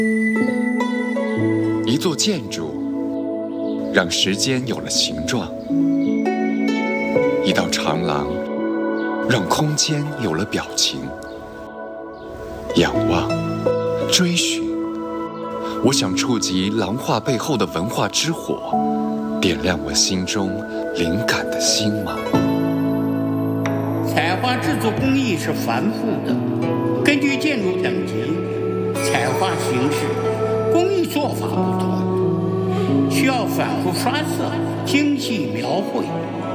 一座建筑让时间有了形状，一道长廊让空间有了表情。仰望，追寻，我想触及廊画背后的文化之火，点亮我心中灵感的星芒。 彩画制作工艺是繁复的，根据建筑等级、彩画形式、工艺做法不同，需要反复刷色、精细描绘，